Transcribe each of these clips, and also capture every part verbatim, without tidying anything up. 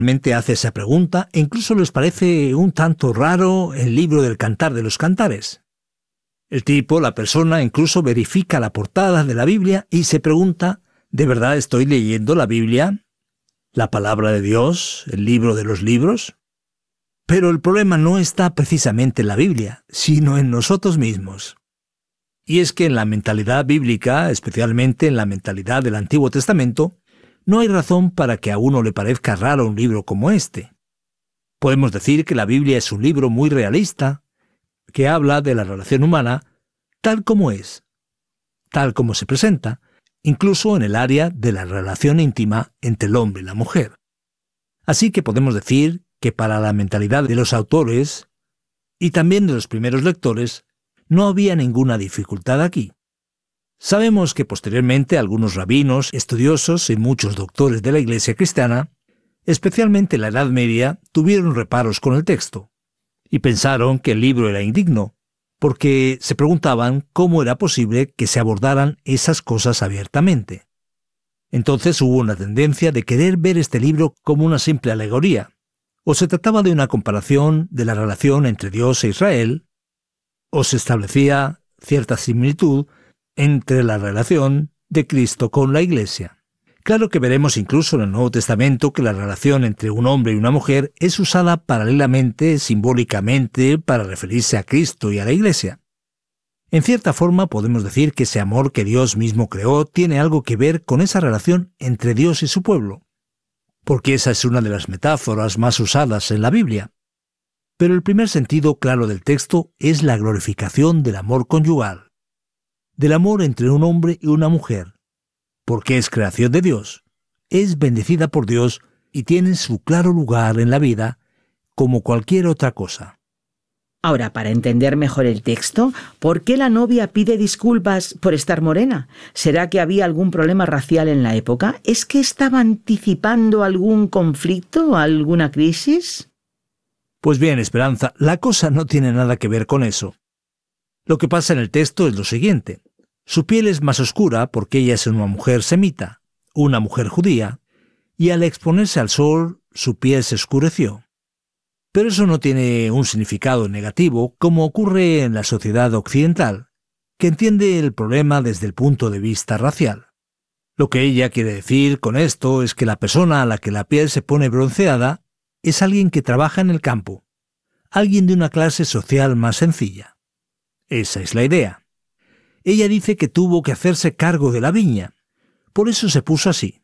Mente hace esa pregunta e incluso les parece un tanto raro el libro del Cantar de los Cantares. El tipo, la persona, incluso verifica la portada de la Biblia y se pregunta, ¿de verdad estoy leyendo la Biblia? ¿La palabra de Dios? ¿El libro de los libros? Pero el problema no está precisamente en la Biblia, sino en nosotros mismos. Y es que en la mentalidad bíblica, especialmente en la mentalidad del Antiguo Testamento, no hay razón para que a uno le parezca raro un libro como este. Podemos decir que la Biblia es un libro muy realista, que habla de la relación humana tal como es, tal como se presenta, incluso en el área de la relación íntima entre el hombre y la mujer. Así que podemos decir que para la mentalidad de los autores y también de los primeros lectores, no había ninguna dificultad aquí. Sabemos que posteriormente algunos rabinos, estudiosos y muchos doctores de la Iglesia cristiana, especialmente en la Edad Media, tuvieron reparos con el texto y pensaron que el libro era indigno, porque se preguntaban cómo era posible que se abordaran esas cosas abiertamente. Entonces hubo una tendencia de querer ver este libro como una simple alegoría, o se trataba de una comparación de la relación entre Dios e Israel, o se establecía cierta similitud entre la relación de Cristo con la Iglesia. Claro que veremos incluso en el Nuevo Testamento que la relación entre un hombre y una mujer es usada paralelamente, simbólicamente, para referirse a Cristo y a la Iglesia. En cierta forma podemos decir que ese amor que Dios mismo creó tiene algo que ver con esa relación entre Dios y su pueblo, porque esa es una de las metáforas más usadas en la Biblia. Pero el primer sentido claro del texto es la glorificación del amor conyugal, del amor entre un hombre y una mujer, porque es creación de Dios, es bendecida por Dios y tiene su claro lugar en la vida como cualquier otra cosa. Ahora, para entender mejor el texto, ¿por qué la novia pide disculpas por estar morena? ¿Será que había algún problema racial en la época? ¿Es que estaba anticipando algún conflicto, alguna crisis? Pues bien, Esperanza, la cosa no tiene nada que ver con eso. Lo que pasa en el texto es lo siguiente. Su piel es más oscura porque ella es una mujer semita, una mujer judía, y al exponerse al sol, su piel se oscureció. Pero eso no tiene un significado negativo como ocurre en la sociedad occidental, que entiende el problema desde el punto de vista racial. Lo que ella quiere decir con esto es que la persona a la que la piel se pone bronceada es alguien que trabaja en el campo, alguien de una clase social más sencilla. Esa es la idea. Ella dice que tuvo que hacerse cargo de la viña, por eso se puso así.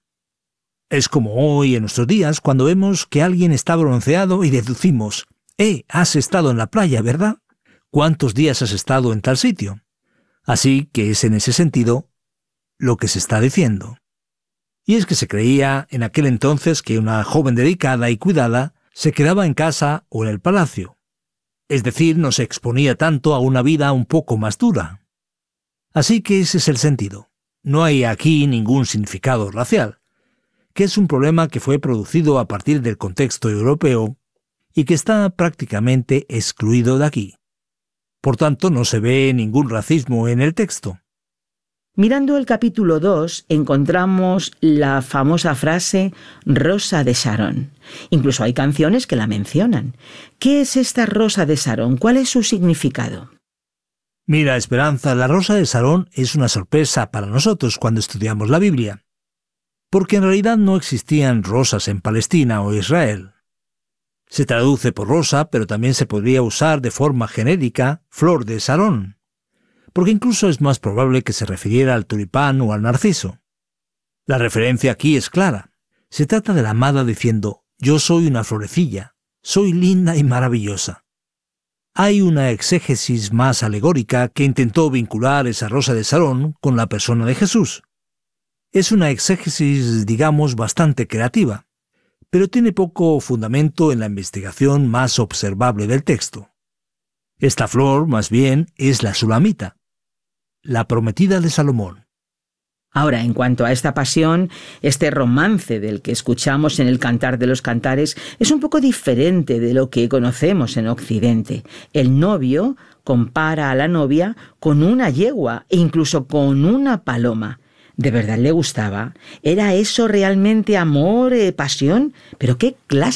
Es como hoy en nuestros días cuando vemos que alguien está bronceado y deducimos, «Eh, has estado en la playa, ¿verdad? ¿Cuántos días has estado en tal sitio?» Así que es en ese sentido lo que se está diciendo. Y es que se creía en aquel entonces que una joven dedicada y cuidada se quedaba en casa o en el palacio. Es decir, no se exponía tanto a una vida un poco más dura. Así que ese es el sentido. No hay aquí ningún significado racial, que es un problema que fue producido a partir del contexto europeo y que está prácticamente excluido de aquí. Por tanto, no se ve ningún racismo en el texto. Mirando el capítulo dos, encontramos la famosa frase Rosa de Sarón. Incluso hay canciones que la mencionan. ¿Qué es esta Rosa de Sarón? ¿Cuál es su significado? Mira, Esperanza, la Rosa de Sarón es una sorpresa para nosotros cuando estudiamos la Biblia, porque en realidad no existían rosas en Palestina o Israel. Se traduce por rosa, pero también se podría usar de forma genérica flor de Sarón, porque incluso es más probable que se refiriera al tulipán o al narciso. La referencia aquí es clara. Se trata de la amada diciendo, yo soy una florecilla, soy linda y maravillosa. Hay una exégesis más alegórica que intentó vincular esa Rosa de Sarón con la persona de Jesús. Es una exégesis, digamos, bastante creativa, pero tiene poco fundamento en la investigación más observable del texto. Esta flor, más bien, es la sulamita, la prometida de Salomón. Ahora, en cuanto a esta pasión, este romance del que escuchamos en el Cantar de los Cantares es un poco diferente de lo que conocemos en Occidente. El novio compara a la novia con una yegua e incluso con una paloma. ¿De verdad le gustaba? ¿Era eso realmente amor, eh, pasión? ¿Pero qué clase